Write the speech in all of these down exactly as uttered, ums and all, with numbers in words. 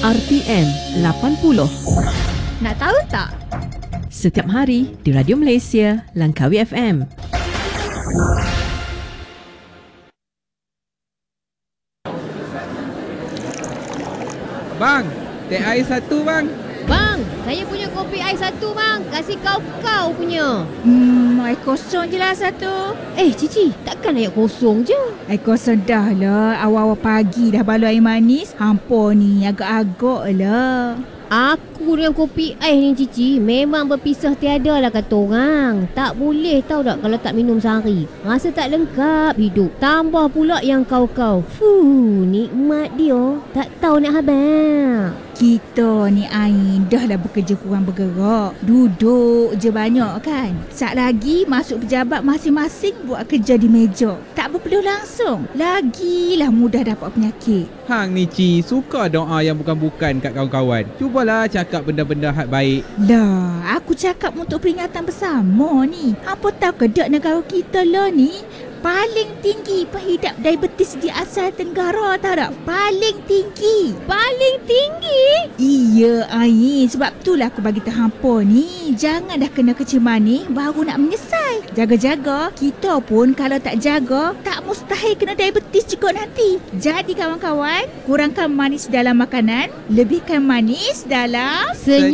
R T M lapan puluh. Nak tahu tak? Setiap hari di Radio Malaysia, Langkawi F M. Bang, teh air satu bang. Bang, saya punya kopi ais satu bang. Kasih kau-kau punya. Hmm, air kosong je lah satu. Eh Cici, takkan air kosong je. Air kosong dah lah. Awal-awal pagi dah balu air manis. Hampa ni agak-agak lah. Aku dengan kopi ais ni Cici memang berpisah tiada lah kata orang. Tak boleh tahu tak kalau tak minum sehari. Rasa tak lengkap hidup. Tambah pula yang kau-kau. Fuh, nikmat dia. Tak tahu nak habis. Kita ni Ain dah lah bekerja kurang bergerak. Duduk je banyak kan. Sat lagi masuk pejabat masing-masing buat kerja di meja. Tak berpeluh langsung. Lagilah mudah dapat penyakit. Hang ni Ci, suka doa yang bukan-bukan kat kawan-kawan. Cubalah cakap benda-benda hak baik. Lah, aku cakap untuk peringatan bersama ni. Apa tahu ke dak negara kita lah ni paling tinggi pengidap diabetes di Asia Tenggara, tahu tak? Paling tinggi. Paling tinggi? Iya, Ain. Sebab itulah aku bagi tahu hampa ni. Jangan dah kena kecil manis baru nak menyesal. Jaga-jaga. Kita pun kalau tak jaga, tak mustahil kena diabetes juga nanti. Jadi kawan-kawan, kurangkan manis dalam makanan, lebihkan manis dalam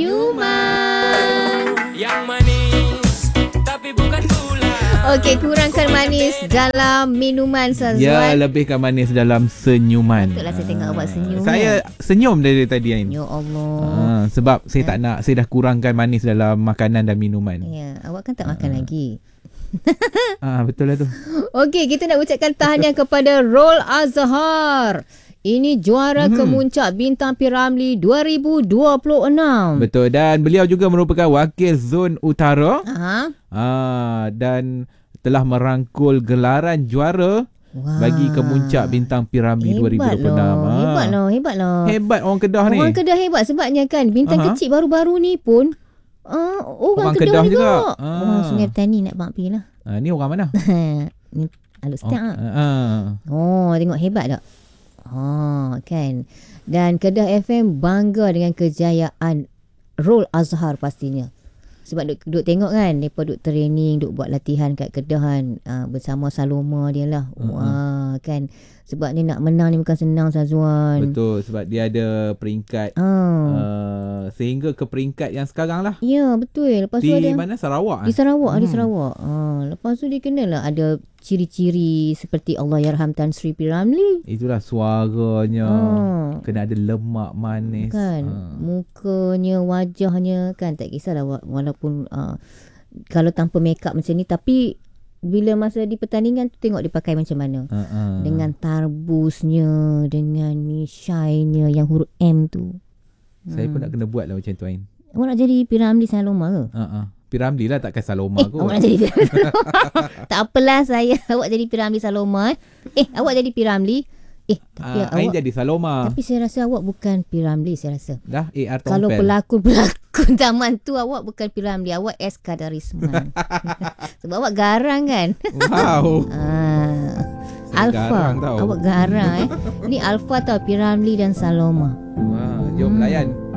senyuman. Yang manis tapi bukan gula. Okey, kurangkan manis dalam minuman Sazwan. Ya, lebihkan manis dalam senyuman. Betullah saya tengok awak senyum. Saya kan? senyum dari tadi Ain. Ya Allah. Ha, sebab saya tak nak, saya dah kurangkan manis dalam makanan dan minuman. Ya, awak kan tak makan lagi. Ah, betul lah tu. Okey, kita nak ucapkan tahniah kepada Rol Azhar. Ini juara Hmm. kemuncak Bintang P Ramlee dua ribu dua puluh enam. Betul, dan beliau juga merupakan wakil zon utara. Aha. Ah, dan telah merangkul gelaran juara Wah. bagi kemuncak Bintang P Ramlee dua ribu dua puluh enam. Loh, hebat loh, hebat loh. Hebat orang Kedah ni. Orang Kedah hebat sebabnya kan bintang Aha. kecil baru-baru ni pun uh, orang, Orang Kedah, Kedah juga. juga. Orang Ah. Sungai Petani nak bang pi lah. Ah, ni orang mana? Ni Aluk Oh, Setiak. ah. Oh, tengok hebat tak? Oh, kan. Dan Kedah F M bangga dengan kejayaan Rol Azhar pastinya. Sebab duk, duk tengok kan, mereka duk training, duk buat latihan kat Kedah kan, uh, bersama Saloma dia lah. Uh-huh. Wah, kan. Sebab ni nak menang ni bukan senang Sazwan. Betul, sebab dia ada peringkat Oh. uh, sehingga ke peringkat yang sekarang lah. Ya, betul. Lepas tu Di ada mana? Sarawak? di Sarawak, Hmm. di Sarawak. Ah, lepas tu dia kenalah ada ciri-ciri seperti Allahyarham Tan Sri P Ramlee. Itulah suaranya. Ah. Kena ada lemak manis. Kan, Ah. mukanya, wajahnya kan tak kisahlah wa- walaupun uh, kalau tanpa make up macam ni, tapi bila masa di pertandingan tu tengok dia pakai macam mana. Ah, ah. Dengan tarbusnya, dengan ni shine-nya yang huruf M tu. Saya pun nak kena buat lah macam tu Ain. Awak nak jadi P Ramlee Saloma ke? Ah, ah. P Ramlee lah, takkan Saloma Eh, kot. awak nak jadi P Ramlee. Tak apalah saya. Awak jadi P Ramlee Saloma. Eh, eh awak jadi P Ramlee. Eh, tapi Ah, Ain awak... jadi Saloma. Tapi saya rasa awak bukan P Ramlee, saya rasa. Dah A R Kalau Tompel. pelakon-pelakon zaman tu awak bukan P Ramlee, awak S. Kadarisman. Sebab awak garang kan? Wow. ah, Saya Alpha. garang tau. Awak garang eh. Ni Alpha tau, P Ramlee dan Saloma. Wah, jom Hmm. layan.